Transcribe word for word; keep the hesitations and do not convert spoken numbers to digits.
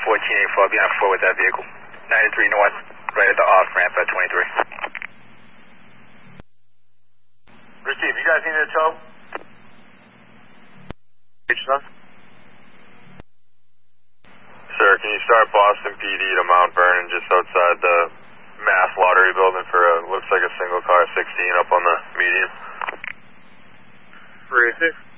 fourteen eighty-four, be on four with that vehicle. ninety-three north, right at the off ramp at twenty-three. Receive, you guys need a tow? Sir, can you start Boston P D to Mount Vernon just outside the Mass Lottery building for a, looks like a single car sixteen up on the median? Receive.